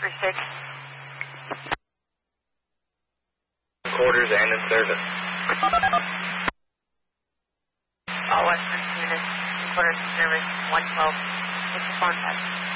36. Quarters and in service. All Western units, quarters in service, 112. What's your contact?